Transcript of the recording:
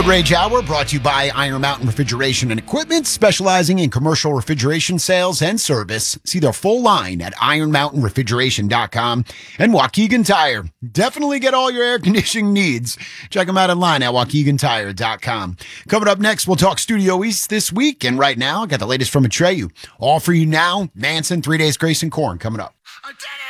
Rage Hour brought to you by Iron Mountain Refrigeration and Equipment, specializing in commercial refrigeration sales and service. See their full line at ironmountainrefrigeration.com. And Waukegan Tire. Definitely get all your air conditioning needs. Check them out online at waukegantire.com. Coming up next, we'll talk Studio East this week. And right now, I got the latest from Atreyu. All for you now. Manson, 3 Days Grace and Corn coming up. I did it!